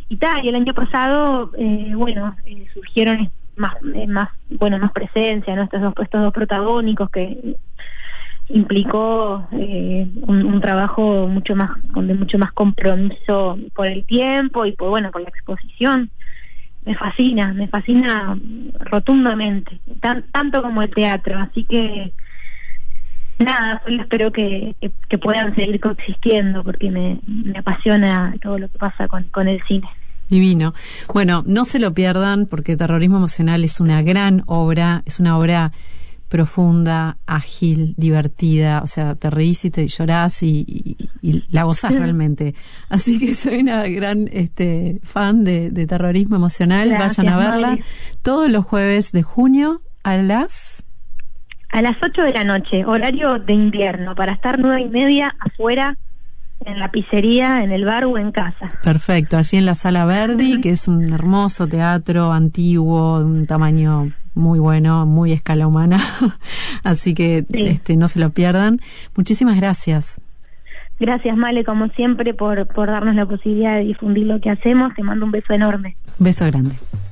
y el año pasado, surgieron más presencia, ¿no? Estos dos protagónicos que implicó un trabajo de mucho más compromiso por el tiempo y por la exposición. Me fascina rotundamente, tanto como el teatro, así que nada, solo espero que puedan seguir coexistiendo, porque me apasiona todo lo que pasa con el cine. Divino. Bueno, no se lo pierdan, porque Terrorismo Emocional es una gran obra, es una obra profunda, ágil, divertida, o sea, te reís y te llorás y la gozás realmente. Así que soy una gran fan de Terrorismo Emocional. Gracias, vayan a verla, Mari. Todos los jueves de junio a las 8 de la noche, horario de invierno, para estar 9:30 afuera, en la pizzería, en el bar o en casa. Perfecto, allí en la Sala Verdi, que es un hermoso teatro antiguo, de un tamaño muy bueno, muy escala humana. Así que sí. No se lo pierdan. Muchísimas gracias. Gracias, Male, como siempre, por darnos la posibilidad de difundir lo que hacemos. Te mando un beso enorme. Beso grande.